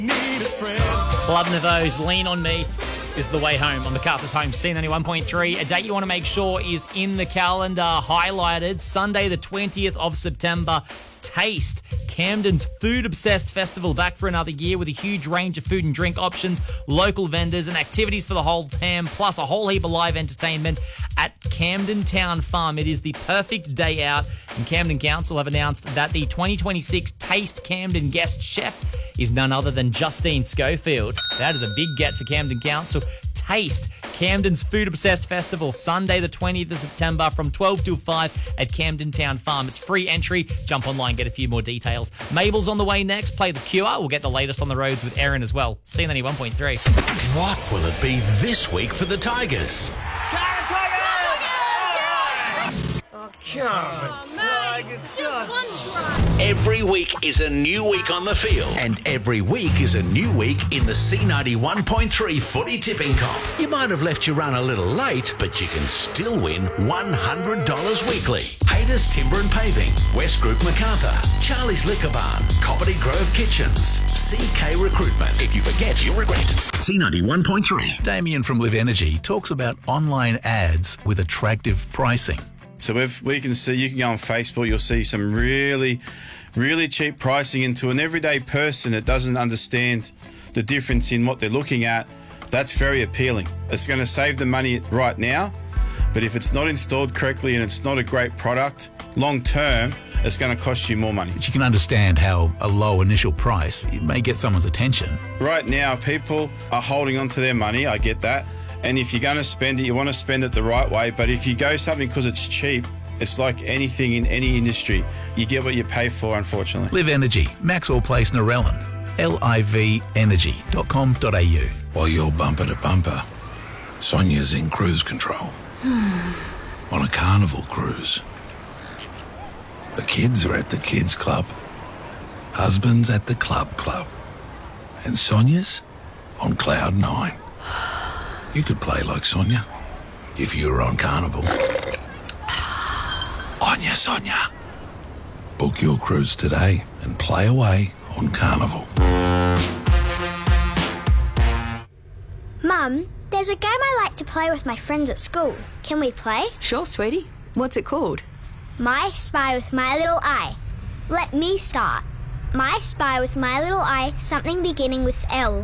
Club Nouveau's Lean On Me is the way home on MacArthur's Home, C91.3. A date you want to make sure is in the calendar, highlighted, Sunday the 20th of September. Taste, Camden's food-obsessed festival, back for another year with a huge range of food and drink options, local vendors and activities for the whole fam, plus a whole heap of live entertainment at Camden Town Farm. It is the perfect day out, and Camden Council have announced that the 2026 Taste Camden guest chef is none other than Justine Schofield. That is a big get for Camden Council. Taste, Camden's food-obsessed festival, Sunday the 20th of September from 12 till 5 at Camden Town Farm. It's free entry. Jump online, get a few more details. Mabel's on the way next. Play The Cure. We'll get the latest on the roads with Erin as well. C91.3. What will it be this week for the Tigers? Every week is a new week on the field, and every week is a new week in the C91.3 footy tipping comp. You might have left your run a little late, but you can still win $100 weekly. Haters Timber and Paving, West Group MacArthur, Charlie's Liquor Barn, Coppity Grove Kitchens, CK Recruitment. If you forget, you'll regret. C91.3. Damien from Live Energy talks about online ads with attractive pricing. So if we can see, you can go on Facebook, you'll see some really, really cheap pricing. And to an everyday person that doesn't understand the difference in what they're looking at, that's very appealing. It's going to save them money right now, but if it's not installed correctly and it's not a great product, long term, it's going to cost you more money. But you can understand how a low initial price may get someone's attention. Right now, people are holding on to their money, I get that. And if you're going to spend it, you want to spend it the right way. But if you go something because it's cheap, it's like anything in any industry. You get what you pay for, unfortunately. Live Energy, Maxwell Place, Narellan. livenergy.com.au. While you're bumper to bumper, Sonia's in cruise control. On a carnival cruise. The kids are at the kids club. Husband's at the club. And Sonia's on cloud 9. You could play like Sonia if you were on Carnival. On ya, Sonia. Book your cruise today and play away on Carnival. Mum, there's a game I like to play with my friends at school. Can we play? Sure, sweetie. What's it called? My Spy with My Little Eye. Let me start. My Spy with My Little Eye, something beginning with L.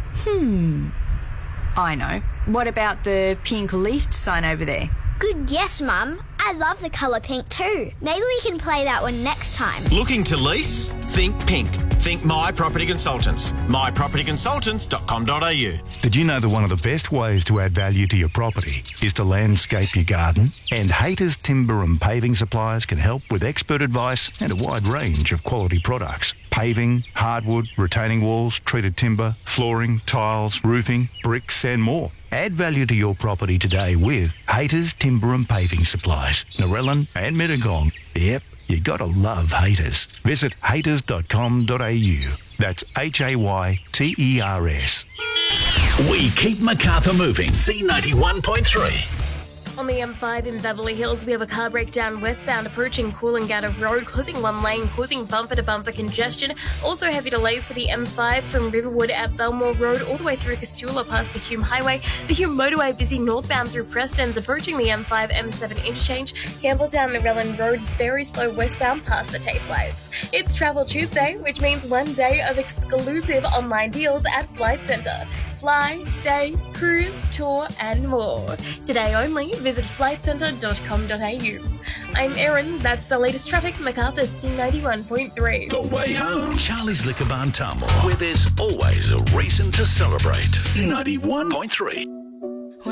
I know. What about the pink leased sign over there? Good guess, Mum. I love the colour pink too. Maybe we can play that one next time. Looking to lease? Think pink. Think My Property Consultants. mypropertyconsultants.com.au. Did you know that one of the best ways to add value to your property is to landscape your garden? And Haters Timber and Paving Suppliers can help with expert advice and a wide range of quality products. Paving, hardwood, retaining walls, treated timber, flooring, tiles, roofing, bricks and more. Add value to your property today with Haters Timber and Paving Supplies, Narellan and Mittagong. Yep, you gotta love Haters. Visit haters.com.au. That's HAYTERS. We keep MacArthur moving. C91.3. On the M5 in Beverly Hills, we have a car breakdown westbound approaching Coolangatta Road, closing one lane, causing bumper-to-bumper congestion. Also heavy delays for the M5 from Riverwood at Belmore Road all the way through Casula past the Hume Highway. The Hume Motorway busy northbound through Prestons, approaching the M5 M7 interchange. Campbelltown Narellan Road very slow westbound past the TAFE lights. It's Travel Tuesday, which means one day of exclusive online deals at Flight Centre. Fly, stay, cruise, tour and more. Today only, visit flightcentre.com.au. I'm Erin, that's the latest traffic, MacArthur's C91.3. The way home. Charlie's Liquor Barn Tamworth, where there's always a reason to celebrate. C91.3.